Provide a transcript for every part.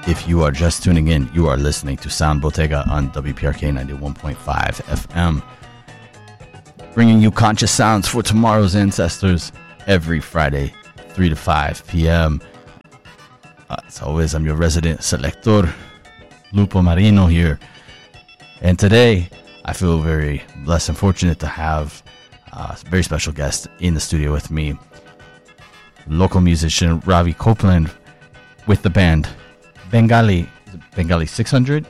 If you are just tuning in, you are listening to Sound Bottega on WPRK 91.5 FM. Bringing you conscious sounds for tomorrow's ancestors every Friday, 3 to 5 p.m. As always, I'm your resident selector, Lupo Marino here. And today, I feel very blessed and fortunate to have a very special guest in the studio with me, local musician Ravi Copeland with the band Bengali 600,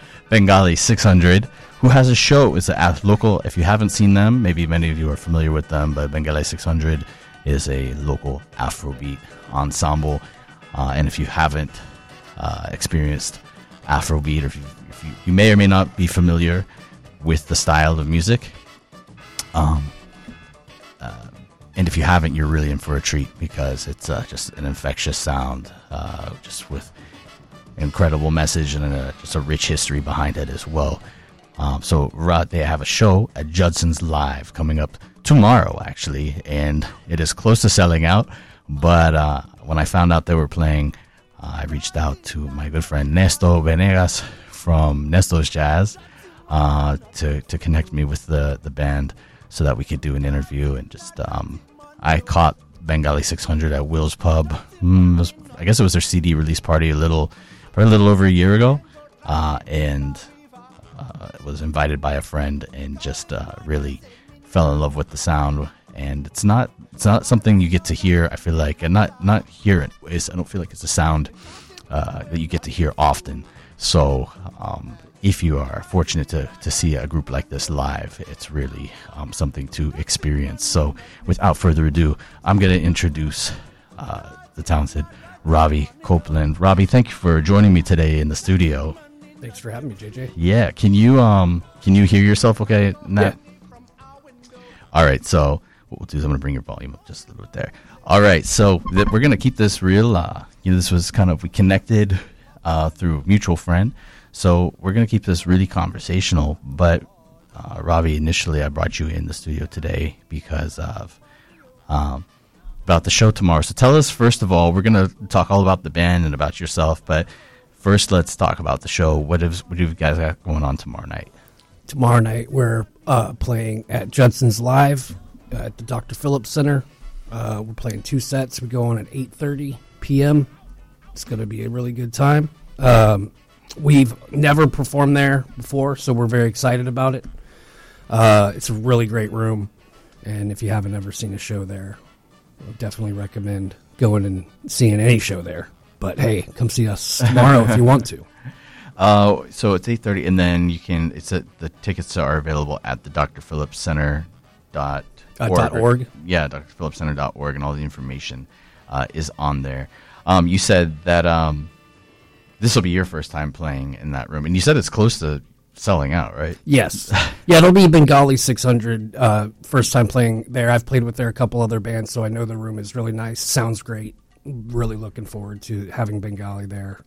who has a show. It's a local. If you haven't seen them, maybe many of you are familiar with them, but Bengali 600 is a local Afrobeat ensemble. And if you haven't experienced Afrobeat, or if you may or may not be familiar with the style of music, and if you haven't, you're really in for a treat, because it's just an infectious sound, just with incredible message and just a rich history behind it as well. So they have a show at Judson's Live coming up tomorrow, actually, and it is close to selling out. But when I found out they were playing, I reached out to my good friend Nesto Venegas from Nesto's Jazz to connect me with the band so that we could do an interview. And just I caught Bengali 600 at Will's Pub. I guess it was their CD release party probably a little over a year ago, and was invited by a friend, and just really fell in love with the sound. And it's not something you get to hear, I feel like, and not hear it. I don't feel like it's a sound that you get to hear often. So if you are fortunate to see a group like this live, it's really something to experience. So without further ado, I'm going to introduce the talented Ravi Copeland. Ravi, thank you for joining me today in the studio. Thanks for having me, JJ. Yeah, can you hear yourself okay? Yeah. All right, so what we'll do is I'm going to bring your volume up just a little bit there. All right, so we're going to keep this real. This was we connected through a mutual friend, so we're going to keep this really conversational. But Ravi, initially I brought you in the studio today because of about the show tomorrow. So tell us, first of all, we're going to talk all about the band and about yourself, but first let's talk about the show. What do you guys got going on tomorrow night? Tomorrow night we're playing at Judson's Live at the Dr. Phillips Center. We're playing 2 sets. We go on at 8:30 p.m. It's going to be a really good time. We've never performed there before, so we're very excited about it. It's a really great room, and if you haven't ever seen a show there, I would definitely recommend going and seeing any show there. But hey, come see us tomorrow if you want to. So it's 8:30, and then the tickets are available at the Dr. Phillips Center .org. Yeah, drphillipscenter.org, and all the information is on there. You said that this will be your first time playing in that room, and you said it's close to selling out, right? Yes. Yeah, it'll be Bengali 600, first time playing there. I've played with a couple other bands, so I know the room is really nice. Sounds great. Really looking forward to having Bengali there.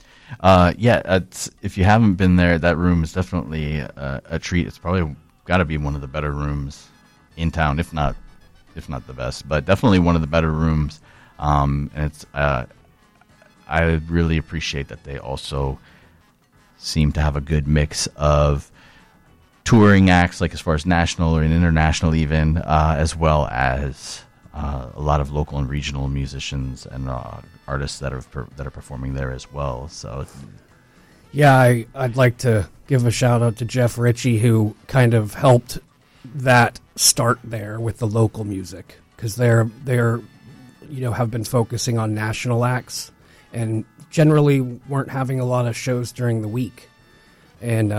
If you haven't been there, that room is definitely a treat. It's probably got to be one of the better rooms in town, if not the best, but definitely one of the better rooms. And it's I really appreciate that they also seem to have a good mix of touring acts, like as far as national or international even, as well as a lot of local and regional musicians and artists that are performing there as well. So, yeah, I'd like to give a shout out to Jeff Ritchie, who kind of helped that start there with the local music, because they're have been focusing on national acts and generally weren't having a lot of shows during the week. And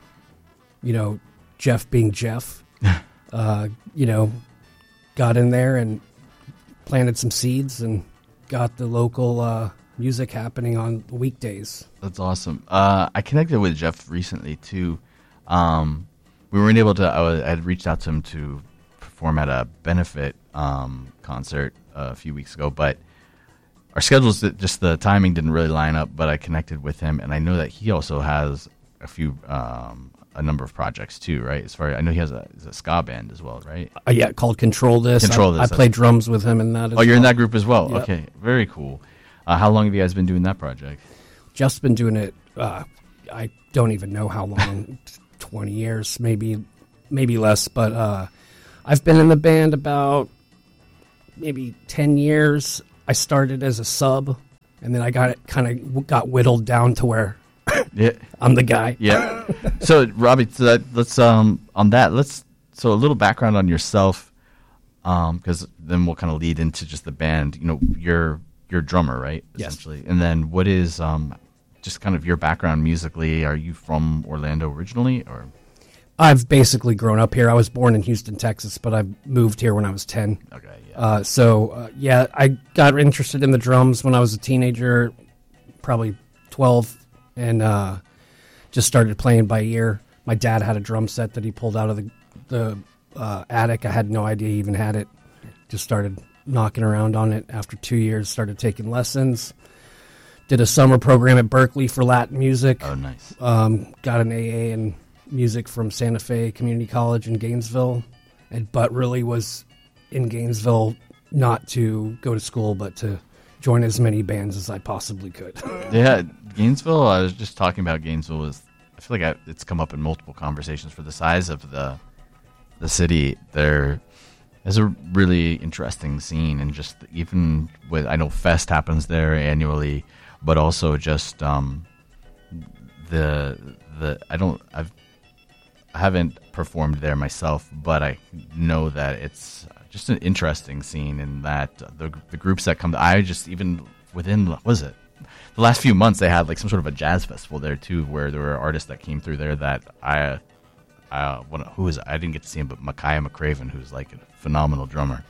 Jeff being Jeff, got in there and planted some seeds and got the local music happening on the weekdays. That's awesome. I connected with Jeff recently too. We weren't able to. I had reached out to him to perform at a benefit concert a few weeks ago, but our schedules, just the timing didn't really line up. But I connected with him, and I know that he also has a number of projects too, right? As far as I know, he has a ska band as well, right? Yeah, called Control This. I played drums with him in that as well. Oh, you're in that group as well? Yep. Okay, very cool. How long have you guys been doing that project? Jeff's been doing it. I don't even know how long, 20 years, maybe less. But I've been in the band about maybe 10 years. I started as a sub, and then I got whittled down to where I'm the guy. Yeah. So Robbie, so a little background on yourself, because then we'll kind of lead into just the band. You know, you're a drummer, right? Essentially. Yes. And then what is just kind of your background musically? Are you from Orlando originally, or? I've basically grown up here. I was born in Houston, Texas, but I moved here when I was 10. Okay. Yeah. Yeah, I got interested in the drums when I was a teenager, probably 12, and just started playing by ear. My dad had a drum set that he pulled out of the attic. I had no idea he even had it. Just started knocking around on it. After 2 years, started taking lessons. Did a summer program at Berkeley for Latin music. Oh, nice. Got an AA in music from Santa Fe Community College in Gainesville, but really was in Gainesville not to go to school, but to join as many bands as I possibly could. Yeah, Gainesville. I was just talking about Gainesville. I feel like it's come up in multiple conversations for the size of the city. There is a really interesting scene, and just even with, I know Fest happens there annually, but also just I haven't performed there myself, but I know that it's just an interesting scene in that the groups that come, I just, even within, what was it? The last few months they had like some sort of a jazz festival there too, where there were artists that came through there that I didn't get to see him, but Micaiah McCraven, who's like a phenomenal drummer.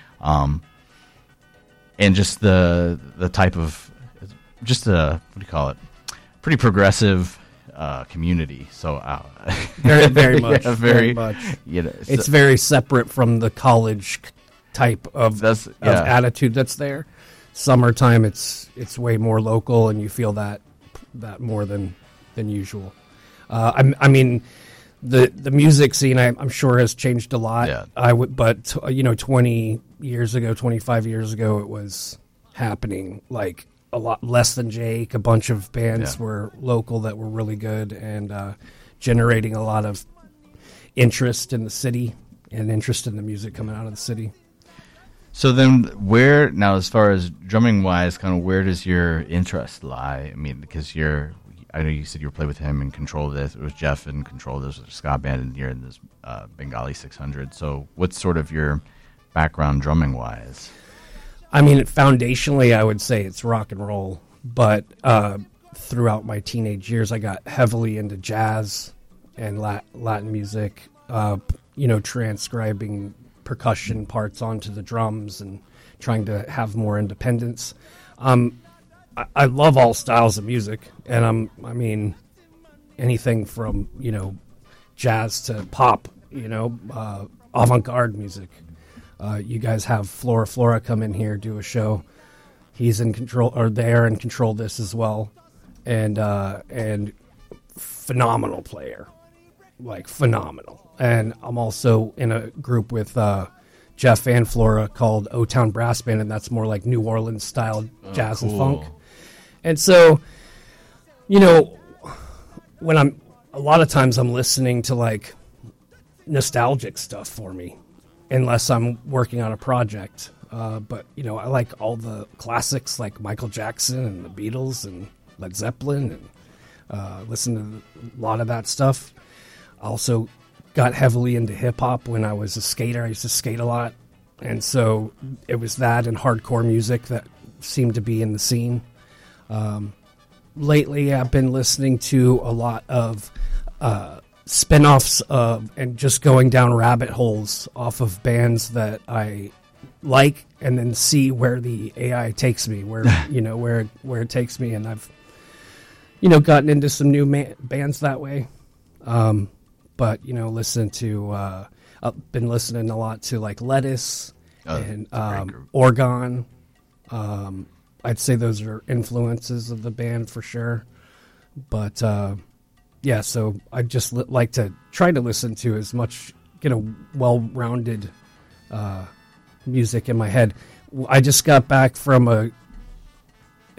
And just the type of, just a, what do you call it? Pretty progressive community. So very, very much, yeah, very much. You know, it's very separate from the college type of attitude that's there. Summertime, it's way more local, and you feel that more than usual. I mean, the music scene, I'm sure, has changed a lot. Yeah. But 20 years ago, 25 years ago, it was happening like a lot. Less Than Jake, a bunch of bands were local that were really good and generating a lot of interest in the city and interest in the music coming out of the city. So then where, now as far as drumming wise, kind of where does your interest lie? I mean, because I know you said you were playing with him and Control This. It was Jeff and Control This with Scott Band, and you're in this Bengali 600. So what's sort of your background drumming wise? I mean, foundationally, I would say it's rock and roll. But throughout my teenage years, I got heavily into jazz and Latin music, transcribing percussion parts onto the drums and trying to have more independence. I love all styles of music, and I mean, anything from, jazz to pop, avant-garde music. You guys have Flora come in here, do a show. He's in control, or there, and Control This as well. And phenomenal player, like phenomenal. And I'm also in a group with Jeff and Flora called O-Town Brass Band, and that's more like New Orleans style jazz and funk. And so, when a lot of times I'm listening to like nostalgic stuff for me, unless I'm working on a project. But I like all the classics like Michael Jackson and the Beatles and Led Zeppelin, and listen to a lot of that stuff. I also got heavily into hip hop when I was a skater. I used to skate a lot, and so it was that and hardcore music that seemed to be in the scene. Lately, I've been listening to a lot of spin-offs and just going down rabbit holes off of bands that I like, and then see where the AI takes me, where it takes me, and I've gotten into some new bands that way. But listen to I've been listening a lot to like Lettuce and Orgone. I'd say those are influences of the band for sure. But so I just like to try to listen to as much, get a well-rounded music in my head. I just got back from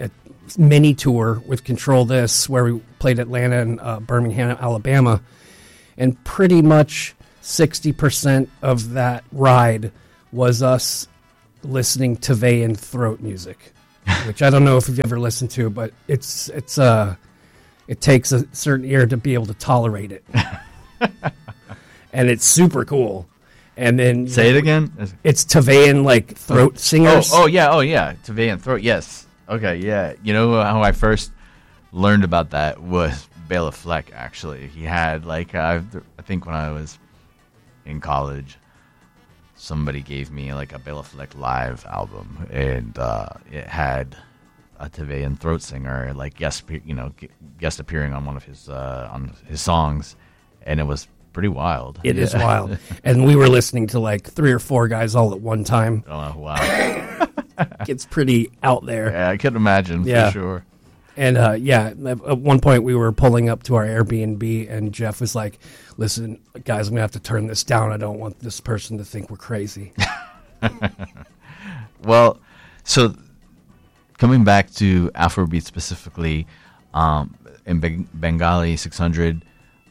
mini tour with Control This, where we played Atlanta and Birmingham, Alabama, and pretty much 60% of that ride was us listening to Vein throat music, which I don't know if you've ever listened to, but it takes a certain ear to be able to tolerate it, and it's super cool. And then say it again. It's Tavayan like throat singers. Oh yeah, Tavayan throat. Yes. Okay, yeah. You know how I first learned about that was Bela Fleck. Actually, he had like I think when I was in college, somebody gave me like a Bela Fleck live album, and it had a Tavayan throat singer like guest appearing on one of his songs, and it was pretty wild. It is wild. And we were listening to like 3 or 4 guys all at one time. Oh, wow. It's pretty out there. Yeah, I could imagine for sure. And at one point we were pulling up to our Airbnb, and Jeff was like, listen, guys, I'm going to have to turn this down. I don't want this person to think we're crazy. Well, so coming back to Afrobeat specifically, in Bengali 600,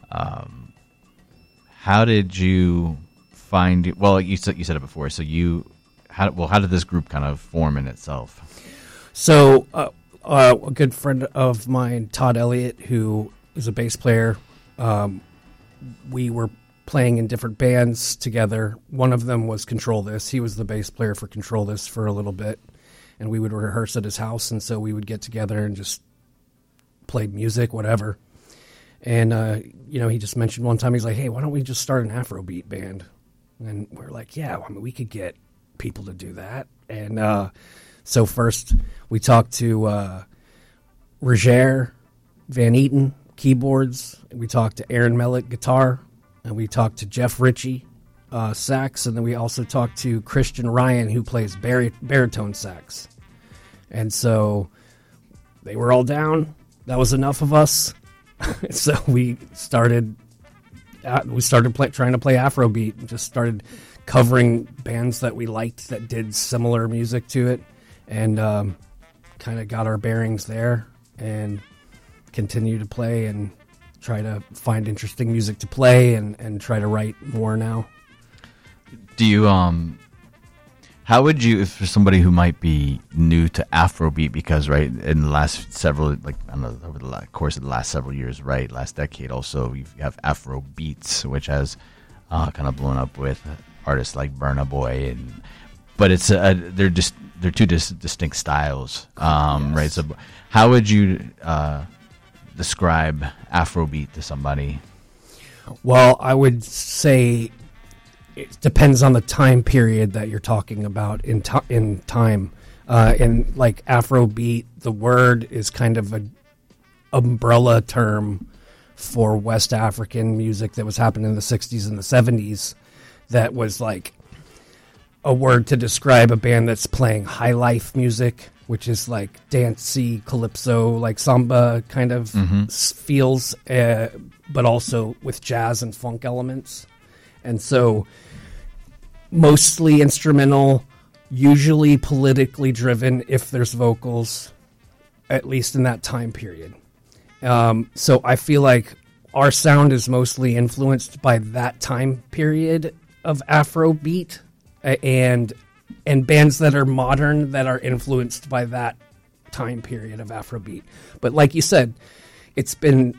how did you find it? Well, you said it before. So how did this group kind of form in itself? So a good friend of mine, Todd Elliott, who is a bass player, we were playing in different bands together. One of them was Control This. He was the bass player for Control This for a little bit, and we would rehearse at his house, and so we would get together and just play music, whatever. And, he just mentioned one time, he's like, hey, why don't we just start an Afrobeat band? And we're like, yeah, I mean, we could get people to do that. And so first we talked to Roger Van Eaton, keyboards. We talked to Aaron Mellett, guitar. And we talked to Jeff Ritchie, sax. And then we also talked to Christian Ryan, who plays baritone sax. And so they were all down. That was enough of us. So we started trying to play Afrobeat, and just started covering bands that we liked that did similar music to it, and kind of got our bearings there, and continue to play and try to find interesting music to play, and try to write more now. Do you how would you, if for somebody who might be new to Afrobeat, because right in the last several, over the course of the last several years, right, last decade also, you have Afrobeats, which has kind of blown up with artists like Burna Boy, but it's they're two distinct styles, yes. Right? So, how would you describe Afrobeat to somebody? Well, I would say it depends on the time period that you're talking about in time. In like Afrobeat, the word is kind of an umbrella term for West African music that was happening in the 60s and the 70s. That was like a word to describe a band that's playing high life music, which is like dancey, calypso, like samba kind of feels, but also with jazz and funk elements. And so mostly instrumental, usually politically driven if there's vocals, at least in that time period. So I feel like our sound is mostly influenced by that time period of Afrobeat, and bands that are modern that are influenced by that time period of Afrobeat. But like you said, it's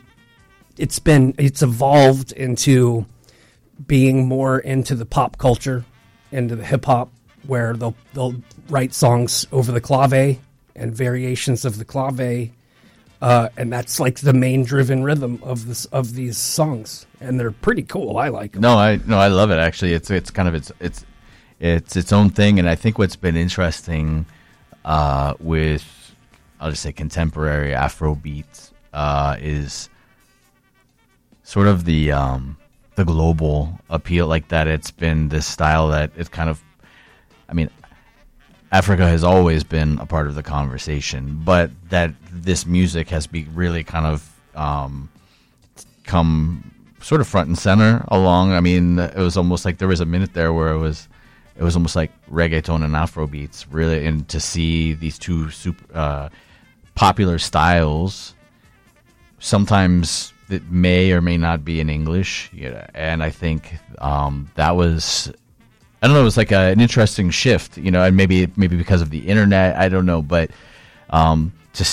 evolved into being more into the pop culture, into the hip hop, where they'll write songs over the clave and variations of the clave, and that's like the main driven rhythm of these songs, and they're pretty cool. I like them. No, I love it. Actually, it's kind of its own thing, and I think what's been interesting with, I'll just say, contemporary Afrobeat is sort of the global appeal, like that. It's been this style that it's kind of, I mean, Africa has always been a part of the conversation, but that this music has really kind of come sort of front and center along. I mean, it was almost like there was a minute there where it was almost like reggaeton and Afrobeats, really, and to see these two popular styles, sometimes it may or may not be in English. And I think that was, I don't know, it was like an interesting shift, and maybe because of the internet, I don't know, but